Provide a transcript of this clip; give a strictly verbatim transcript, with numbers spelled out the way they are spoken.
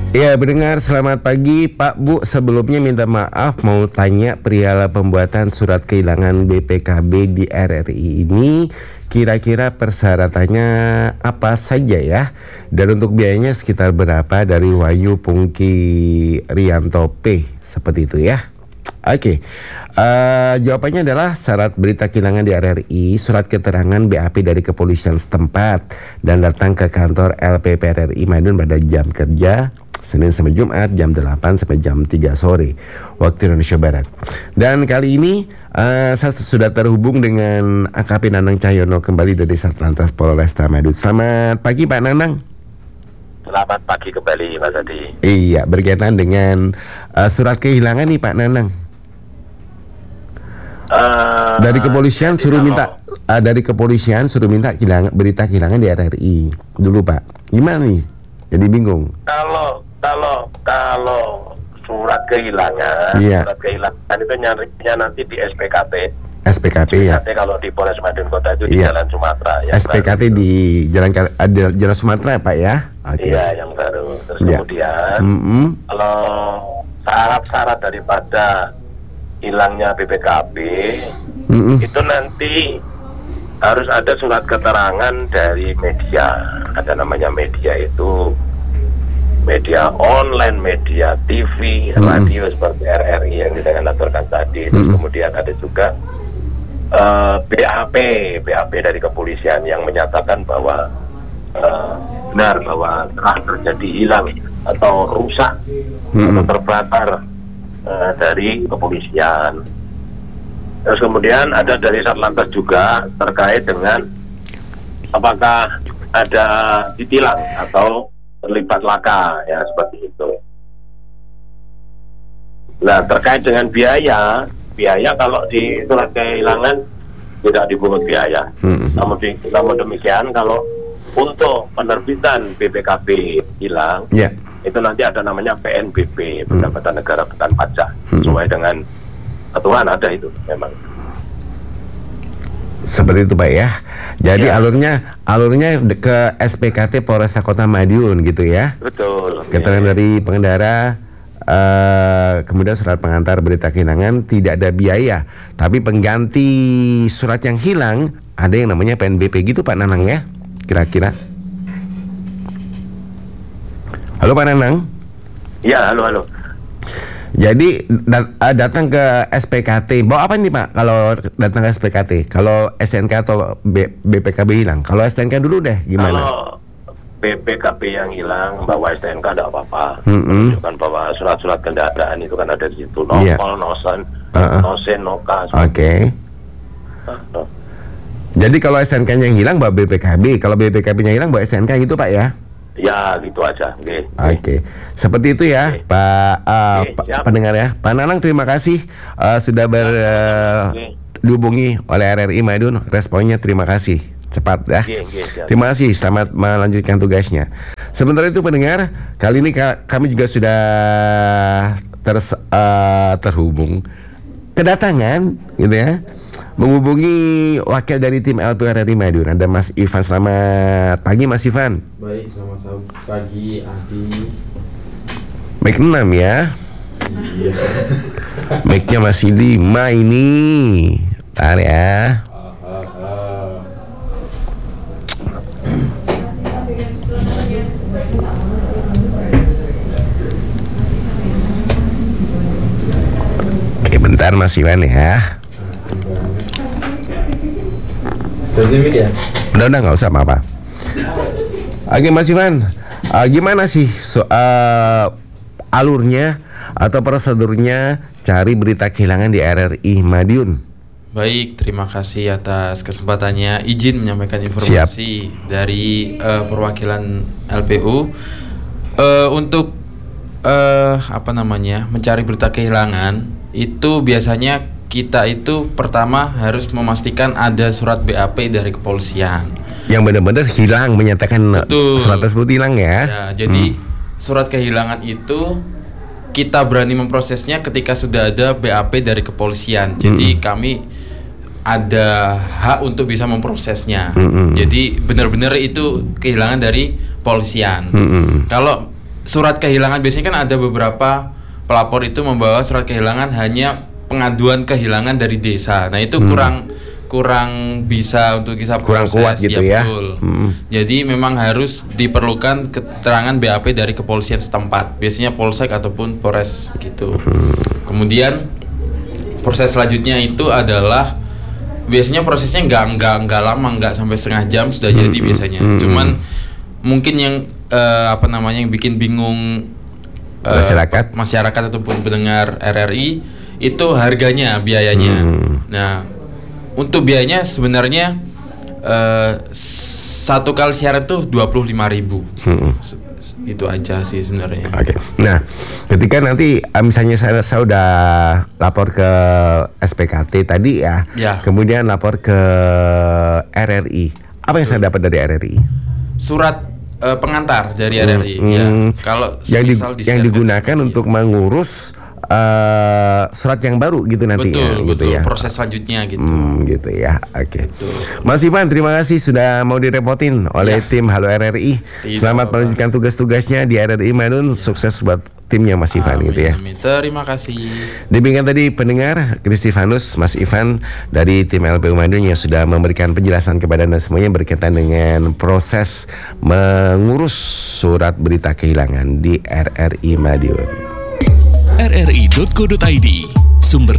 Ya, pendengar selamat pagi Pak Bu. Sebelumnya minta maaf mau tanya perihal pembuatan surat kehilangan B P K B di R R I ini kira-kira persyaratannya apa saja ya? Dan untuk biayanya sekitar berapa? Dari Wahyu Pungki Rianto P. Seperti itu ya. Oke, okay. uh, jawabannya adalah syarat berita kehilangan di R R I, surat keterangan B A P dari kepolisian setempat dan datang ke kantor L P P R R I Madiun pada jam kerja Senin sampai Jumat jam delapan sampai jam tiga sore waktu Indonesia Barat. Dan kali ini uh, saya sudah terhubung dengan A K P Nanang Cahyono kembali dari Satlantas Polresta Madiun. Selamat pagi Pak Nanang. Selamat pagi kembali Mas Adi. Iya, berkaitan dengan uh, surat kehilangan nih Pak Nanang. Uh, dari kepolisian suruh kalau, minta uh, dari kepolisian suruh minta kehilangan, berita kehilangan di R R I dulu Pak. Gimana nih? Jadi bingung. Kalau kalau kalau surat kehilangan, yeah. surat kehilangan itu nyarinya nanti di S P K T. S P K T ya. Kalau di Polres Madiun Kota itu di yeah. Jalan Sumatera. S P K T baru. Di Jalan ada Jalan Sumatera ya Pak ya. Okay. Iya yang baru. Terus yeah. kemudian mm-hmm. kalau syarat-syarat daripada hilangnya B P K B mm-hmm. itu nanti harus ada surat keterangan dari media. Ada namanya media itu media online, media T V, mm-hmm. radio seperti R R I yang kita laturkan tadi. Terus mm-hmm. kemudian ada juga uh, B A P, B A P dari kepolisian yang menyatakan bahwa uh, benar bahwa telah terjadi hilang atau rusak mm-hmm. atau terbakar uh, dari kepolisian. Terus kemudian ada dari Satlantas juga terkait dengan apakah ada ditilang atau terlibat laka ya seperti itu. Nah terkait dengan biaya, biaya kalau di surat kehilangan tidak dipungut biaya. Hmm. Namun, di, namun demikian kalau untuk penerbitan B P K B hilang, yeah. itu nanti ada namanya P N B P, pendapatan hmm. negara bukan pajak, hmm. sesuai dengan aturan ada itu memang. Seperti itu Pak ya. Jadi ya. alurnya alurnya ke S P K T Polresta Kota Madiun gitu ya. Betul. Keterangan ya. dari pengendara, uh, kemudian surat pengantar berita kehilangan tidak ada biaya, tapi pengganti surat yang hilang ada yang namanya P N B P gitu Pak Nanang ya. Kira-kira. Halo Pak Nanang. Ya halo halo. Jadi dat- datang ke S P K T, bawa apa nih Pak kalau datang ke S P K T? Kalau S N K atau B- BPKB hilang? Kalau S N K dulu deh gimana? Kalau B P K B yang hilang, bawa S N K tidak apa-apa. Mm-hmm. Menunjukkan bahwa surat-surat kendaraan itu kan ada di situ. Nopol, yeah. nosen, uh-uh. nosen, nokas. Oke. Okay. Uh-huh. Jadi kalau S N K-nya yang hilang bawa B P K B, kalau B P K B-nya hilang bawa S N K gitu Pak ya? Ya gitu aja. Oke. Okay. Okay. Seperti itu ya, okay. Pak uh, okay, pa- pendengar ya. Pak Nanang terima kasih uh, sudah ber uh, okay. dihubungi oleh R R I Madiun. Responnya terima kasih cepat ya. Okay, okay, terima kasih. Selamat melanjutkan tugasnya. Sementara itu pendengar, kali ini ka- kami juga sudah ter- uh, terhubung kedatangan gitu ya. Menghubungi wakil dari tim L P R R I Madiun, ada Mas Ivan. Selamat pagi Mas Ivan. Baik, selamat pagi Adi. Mic enam ya. Iya. Mic-nya masih lima ini. Bentar ya. Oke, bentar Mas Ivan ya. Ya? Udah udah nggak usah apa-apa. Oke Mas Ivan, uh, gimana sih so, uh, alurnya atau prosedurnya cari berita kehilangan di R R I Madiun? Baik, terima kasih atas kesempatannya. Izin menyampaikan informasi Siap. dari uh, perwakilan L P U uh, untuk uh, apa namanya mencari berita kehilangan itu biasanya kita itu pertama harus memastikan ada surat B A P dari kepolisian yang benar-benar hilang, menyatakan Betul. surat tersebut hilang ya. Ya jadi hmm. surat kehilangan itu kita berani memprosesnya ketika sudah ada B A P dari kepolisian. Jadi hmm. kami ada hak untuk bisa memprosesnya. Hmm. Jadi benar-benar itu kehilangan dari kepolisian. Hmm. Kalau surat kehilangan biasanya kan ada beberapa pelapor itu membawa surat kehilangan hanya pengaduan kehilangan dari desa. Nah itu hmm. kurang kurang bisa untuk kita kurang proses, kuat gitu ya. Betul. Hmm. Jadi memang harus diperlukan keterangan B A P dari kepolisian setempat, biasanya polsek ataupun Polres gitu. Hmm. Kemudian proses selanjutnya itu adalah biasanya prosesnya nggak nggak nggak lama, nggak sampai setengah jam sudah hmm. jadi biasanya. Hmm. Cuman mungkin yang uh, apa namanya yang bikin bingung uh, masyarakat masyarakat ataupun pendengar R R I itu harganya, biayanya. Hmm. Nah untuk biayanya sebenarnya uh, satu kali siaran tuh dua puluh lima ribu. Hmm. Itu aja sih sebenarnya. Oke. Okay. Nah, ketika nanti misalnya saya, saya udah lapor ke S P K T tadi ya, ya. Kemudian lapor ke R R I. Apa yang Betul. saya dapat dari R R I? Surat uh, pengantar dari R R I. Hmm. Ya. Kalau yang, di, yang digunakan ya. untuk mengurus Uh, surat yang baru gitu nantinya, betul, gitu betul. ya. Proses selanjutnya gitu. Hmm, gitu ya. Oke. Okay. Mas Ivan, terima kasih sudah mau direpotin oleh ya. tim Halo R R I. Tidak Selamat apa. melanjutkan tugas-tugasnya di R R I Madun. Sukses buat timnya Mas Ivan amin, gitu ya. Amin. Terima kasih. Demikian tadi pendengar Kristifanus, Mas Ivan dari tim L P U Madun yang sudah memberikan penjelasan kepada Anda semuanya berkaitan dengan proses mengurus surat berita kehilangan di R R I Madiun. r r i titik co titik i d sumber